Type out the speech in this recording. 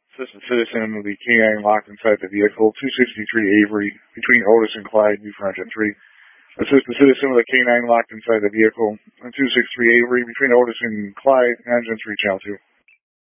Assistant citizen with the K9 locked inside the vehicle. 263 Avery between Otis and Clyde, Newfoundland 3. Assistant citizen with a K9 locked inside the vehicle. 263 Avery between Otis and Clyde, Engine 3, Channel 2.